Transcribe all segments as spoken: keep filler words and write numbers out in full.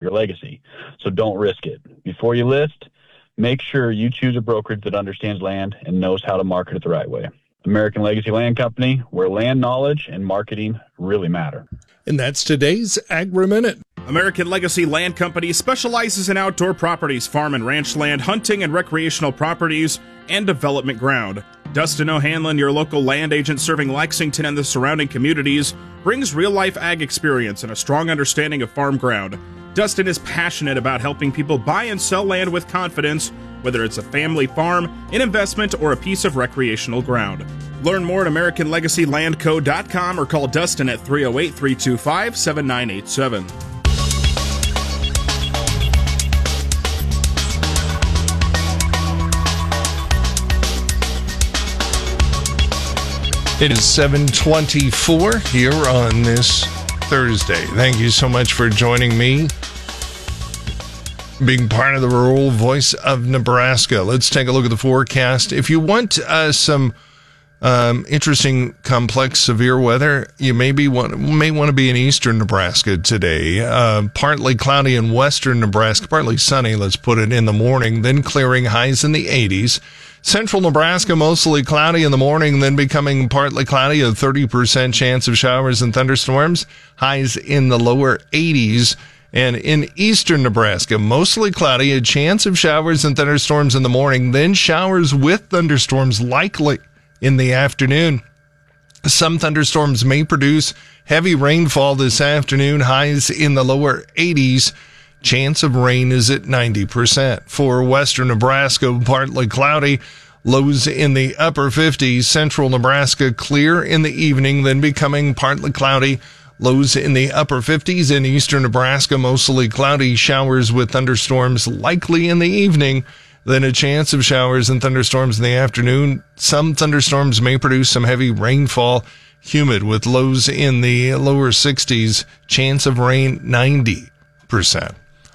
your legacy. So don't risk it. Before you list, make sure you choose a brokerage that understands land and knows how to market it the right way. American Legacy Land Company, where land knowledge and marketing really matter. And that's today's Agri-Minute. American Legacy Land Company specializes in outdoor properties, farm and ranch land, hunting and recreational properties, and development ground. Dustin O'Hanlon, your local land agent serving Lexington and the surrounding communities, brings real-life ag experience and a strong understanding of farm ground. Dustin is passionate about helping people buy and sell land with confidence, whether it's a family farm, an investment, or a piece of recreational ground. Learn more at American Legacy Land Co dot com or call Dustin at three oh eight, three two five, seven nine eight seven. It is seven twenty-four here on this Thursday. Thank you so much for joining me, being part of the rural voice of Nebraska. Let's take a look at the forecast. If you want uh, some um, interesting, complex, severe weather, you maybe want, may want to be in eastern Nebraska today. Uh, partly cloudy in western Nebraska, partly sunny, let's put it, in the morning, then clearing, highs in the eighties. Central Nebraska, mostly cloudy in the morning, then becoming partly cloudy, a thirty percent chance of showers and thunderstorms, highs in the lower eighties. And in eastern Nebraska, mostly cloudy, a chance of showers and thunderstorms in the morning, then showers with thunderstorms likely in the afternoon. Some thunderstorms may produce heavy rainfall this afternoon, highs in the lower eighties. Chance of rain is at ninety percent. For western Nebraska, partly cloudy, lows in the upper fifties. Central Nebraska, clear in the evening, then becoming partly cloudy, lows in the upper fifties. In eastern Nebraska, mostly cloudy, showers with thunderstorms likely in the evening, then a chance of showers and thunderstorms in the afternoon. Some thunderstorms may produce some heavy rainfall, humid with lows in the lower sixties, chance of rain ninety percent.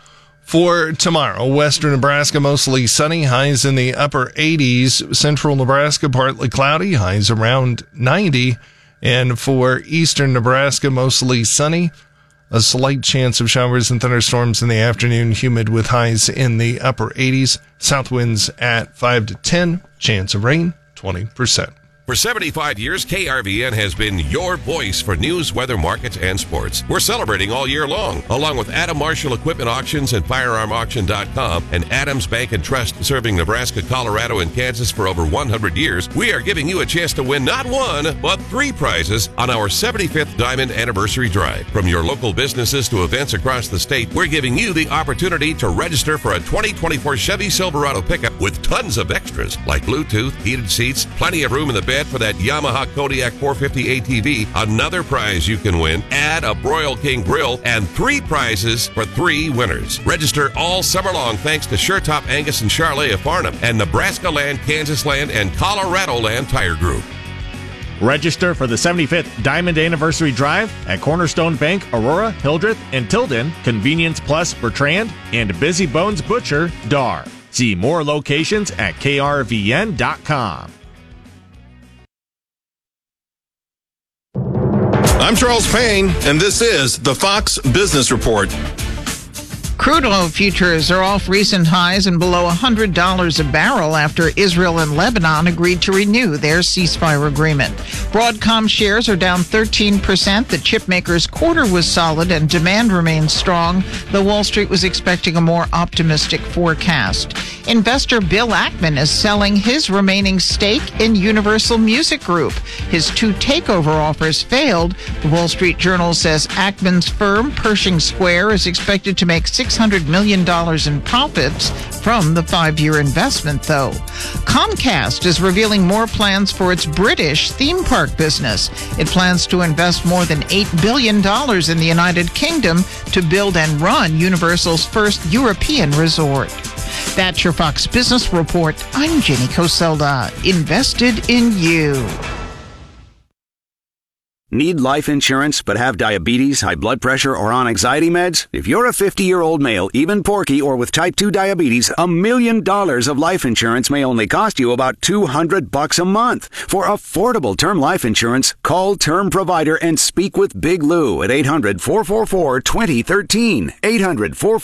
For tomorrow, western Nebraska, mostly sunny, highs in the upper eighties. Central Nebraska, partly cloudy, highs around ninety. And for eastern Nebraska, mostly sunny, a slight chance of showers and thunderstorms in the afternoon, humid with highs in the upper eighties. South winds at five to ten, chance of rain twenty percent. For seventy-five years, K R V N has been your voice for news, weather, markets, and sports. We're celebrating all year long, along with Adam Marshall Equipment Auctions and Firearm Auction dot com and Adams Bank and Trust, serving Nebraska, Colorado, and Kansas for over one hundred years. We are giving you a chance to win not one, but three prizes on our seventy-fifth Diamond Anniversary Drive. From your local businesses to events across the state, we're giving you the opportunity to register for a twenty twenty-four Chevy Silverado pickup with tons of extras like Bluetooth, heated seats, plenty of room in the bed for that Yamaha Kodiak four fifty A T V. Another prize you can win, add a Broil King grill, and three prizes for three winners. Register all summer long thanks to SureTop Angus and Charlet of Farnham and Nebraska Land, Kansas Land, and Colorado Land Tire Group. Register for the seventy-fifth Diamond Anniversary Drive at Cornerstone Bank, Aurora, Hildreth, and Tilden, Convenience Plus, Bertrand, and Busy Bones Butcher, Dar. See more locations at K R V N dot com. I'm Charles Payne, and this is the Fox Business Report. Crude oil futures are off recent highs and below one hundred dollars a barrel after Israel and Lebanon agreed to renew their ceasefire agreement. Broadcom shares are down thirteen percent. The chipmaker's quarter was solid and demand remains strong, though Wall Street was expecting a more optimistic forecast. Investor Bill Ackman is selling his remaining stake in Universal Music Group. His two takeover offers failed. The Wall Street Journal says Ackman's firm, Pershing Square, is expected to make six hundred million dollars in profits from the five-year investment, though. Comcast is revealing more plans for its British theme park business. It plans to invest more than eight billion dollars in the United Kingdom to build and run Universal's first European resort. That's your Fox Business Report. I'm Jenny Coselda. Invested in you. Need life insurance but have diabetes, high blood pressure, or on anxiety meds? If you're a fifty-year-old male, even porky, or with type two diabetes, a million dollars of life insurance may only cost you about two hundred bucks a month. For affordable term life insurance, call Term Provider and speak with Big Lou at eight hundred, four four four, two zero one three. eight hundred, four four four